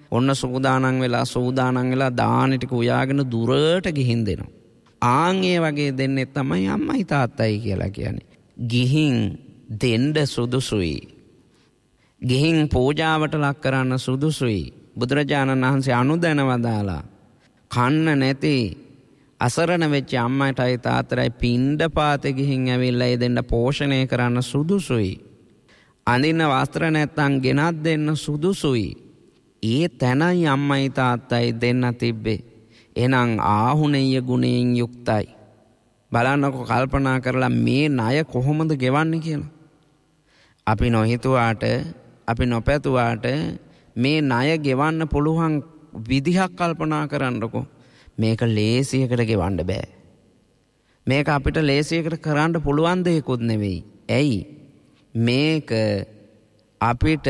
ඔන්න සූදානම් වෙලා දාන ටික උයාගෙන දුරට ගිහින් දෙනවා. ආන් ඒ වගේ දෙන්නේ තමයි අම්මයි තාත්තයි කියලා කියන්නේ. ගිහින් දෙන්න සුදුසුයි. ගිහින් පූජාවට ලක් කරන්න සුදුසුයි. බුදුරජාණන් වහන්සේ අනුදැන වදාලා කන්න නැති අසරණ වෙච්ච අම්මටයි තාත්තටයි පිණ්ඩපාතේ ගිහින් ඇවිල්ලා ඒ දෙන්න පෝෂණය කරන්න සුදුසුයි. අඳින්න වස්ත්‍ර නැත්තම් ගෙනත් දෙන්න සුදුසුයි. ඒ තැනයි අම්මයි තාත්තයි දෙන්න තිබ්බේ. එහෙනම් ආහුණෙය ගුණයෙන් යුක්තයි. බලන්නකො කල්පනා කරලා මේ ණය කොහොමද ගෙවන්නේ කියලා. අපි නොහිතුවාට අපි නොපැතුවාට මේ ණය ගෙවන්න පුළුවන් විදිහක් කල්පනා කරන්නකො. මේක ලේසියකට ගෙවන්න බෑ. මේක අපිට ලේසියකට කරන්න පුළුවන් දෙයක්වත් නෙවෙයි. ඇයි? මේක අපිට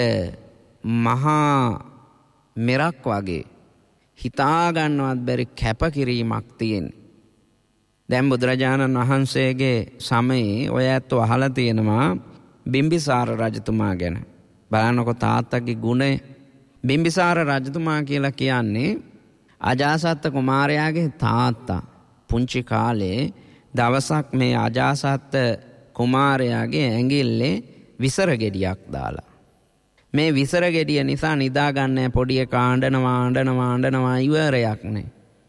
මහා මෙරක් වගේ හිතා ගන්නවත් බැරි කැපකිරීමක් තියෙන්නේ. දැන් බුදුරජාණන් වහන්සේගේ සමයේ ඔය ඇත්තෝ අහලා තියෙනවා බිම්බිසාර රජතුමා ගැන. බලන්නකො තාත්තගේ ගුණය. බිම්බිසාර රජතුමා කියලා කියන්නේ අජාසත්ත කුමාරයාගේ තාත්තා. පුංචි කාලේ දවසක් මේ අජාසත්ත කුමාරයාගේ ඇඟිල්ලේ විසර ගෙඩියක් දාලා. මේ විසර ගෙඩිය නිසා නිදාගන්නේ පොඩි එකා අඬනවා ඉවරයක් නැහැ.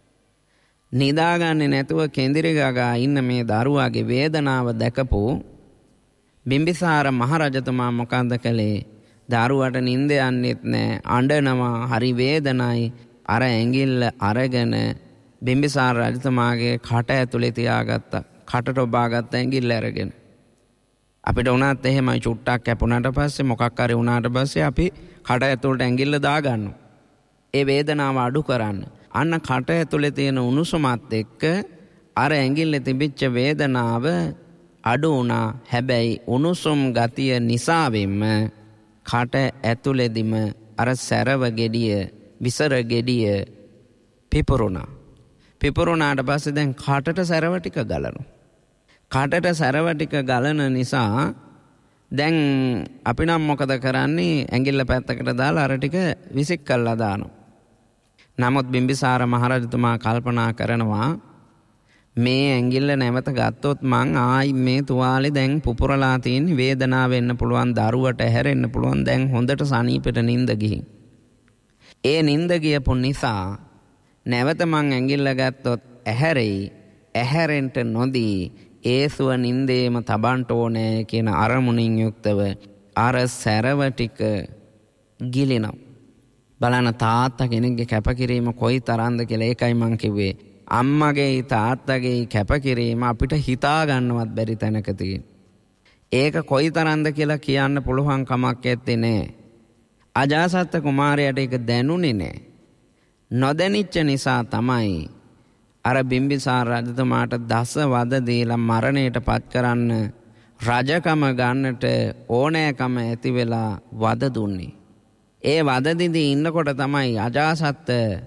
නිදාගන්නේ නැතුව කෙඳිරි ගගා ඉන්න මේ දරුවාගේ වේදනාව දැකපු බිම්බිසාර මහරජතුමා මොකන්ද කළේ? දරුවට නිින්ද යන්නෙත් නැහැ, අඬනවා, හරි වේදනයි. අර ඇඟිල්ල අරගෙන බිම්බිසාර රජතුමාගේ කට ඇතුලේ තියාගත්තා. කටට ඔබාගත්ත ඇඟිල්ල අරගෙන. අපිට උනාත් එහෙමයි චුට්ටක් කැපුණාට පස්සේ මොකක් හරි වුණාට පස්සේ අපි කට ඇතුලට ඇඟිල්ල දාගන්නවා. ඒ වේදනාව අඩු කරන්න. අන්න කට ඇතුලේ තියෙන උණුසුමත් එක්ක අර ඇඟිල්ලේ තිබිච්ච වේදනාව අඩු වුණා. හැබැයි උණුසුම් ගතිය නිසාවෙන්ම කට ඇතුලේදිම අර සැරව ගෙඩිය, විසර ගෙඩිය පිපුරුණා. පිපුරුණාට පස්සේ දැන් කටට සැරව ටික ගලනවා. කටට සැරව ටික ගලන නිසා දැන් අපි නම් මොකද කරන්නේ? ඇඟිල්ල පැත්තකට දාලා අර ටික විසික් කරලා දානවා. නමුත් බිම්බිසාර මහරජතුමා කල්පනා කරනවා මේ ඇඟිල්ල නැවත ගත්තොත් මං ආයි මේ තුවාලේ දැන් පුපුරලා තියෙන වේදනාව වෙන්න පුළුවන්, දරුවට හැරෙන්න පුළුවන්. දැන් හොඳට සනීපෙට නිින්ද ගිහින්. ඒ නිින්ද ගියපු නිසා නැවත මං ඇඟිල්ල ගත්තොත් ඇහැරෙයි. ඇහැරෙන්ට නොදී ඒසුව නින්දේම තබන්ට ඕනේ කියන අරමුණින් යුක්තව අර සැරව ටික ගිලිනවා. බලන්න තාත්තා කෙනෙක්ගේ කැපකිරීම කොයි තරම්ද කියලා. ඒකයි මං කිව්වේ අම්මගේ තාත්තගේ කැපකිරීම අපිට හිතා ගන්නවත් බැරි තැනක තියෙන. ඒක කොයි තරම්ද කියලා කියන්න පුළුවන් කමක් ඇත්තේ නෑ. අජාසත්ත කුමාරයාට ඒක දැනුනේ නෑ. නොදැනිච්ච නිසා තමයි අර බිම්බිසාර රජතුමාට දස වද දීලා මරණයට පත් කරන්න රජකම ගන්නට ඕනෑකම ඇති වෙලා වද දුන්නේ. ඒ වද දිදී ඉන්නකොට තමයි අජාසත්ත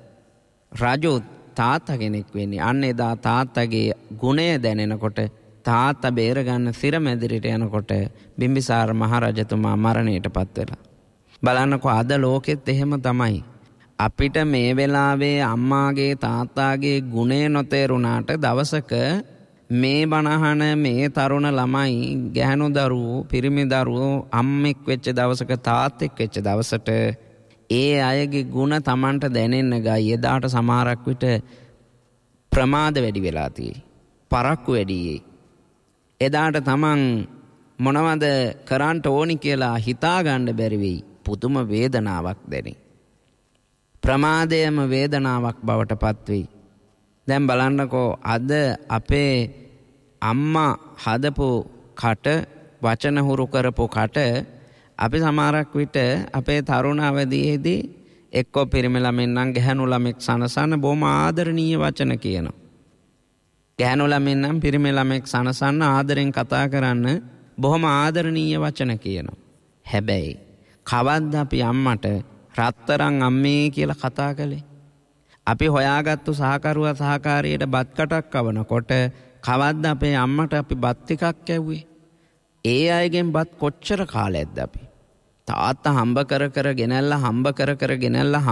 රජු තාත්තා කෙනෙක් වෙන්නේ. අන්න එදා තාත්තගේ ගුණය දැනෙනකොට තාත්තා බේරගන්න සිරමැදිරිට යනකොට බිම්බිසාර මහරජතුමා මරණයට පත් වෙලා. බලන්නකො අද ලෝකෙත් එහෙම තමයි. අපිට මේ වෙලාවේ අම්මාගේ තාත්තාගේ ගුණය නොතේරුණාට දවසක මේ බණහන මේ තරුණ ළමයි, ගැහණු දරුවෝ, පිරිමි දරුවෝ අම්මෙක් වෙච්ච දවසක, තාත්තෙක් වෙච්ච දවසට ඒ අයගේ ගුණ Tamanට දැනෙන්න ගයි. එදාට සමහරක් විට ප්‍රමාද වැඩි වෙලා තියෙයි. පරක්කු වැඩි. එදාට Taman මොනවද කරන්න ඕනි කියලා හිතා ගන්න බැරි වෙයි. පුදුම වේදනාවක් දැනේ. ප්‍රමාදයම වේදනාවක් බවට පත් වෙයි. දැන් බලන්නකෝ අද අපේ අම්මා හදපු කට, වචන හුරු කරපු කට අපි සමහරක් විට අපේ තරුණ අවදීයේදී එක්කෝ පිරිමි ළමෙන් නම් ගැහණු ළමෙක් සනසන බොහොම ආදරණීය වචන කියනවා. ගැහණු ළමෙන් නම් පිරිමි ළමෙක් සනසන්න ආදරෙන් කතා කරන්න බොහොම ආදරණීය වචන කියනවා. හැබැයි කවද්ද අපි අම්මට රත්තරන් අම්මේ කියලා කතා කළේ? අපි හොයාගත්තු සහකරුවා සහකාරියට බත් කටක් කවනකොට කවද්ද අපේ අම්මට අපි බත් ටිකක් කැව්වේ? ඒ අයගෙන් බත් කොච්චර කාලයක්ද අපි තාත්තා හම්බ කර කර ගෙනල්ලා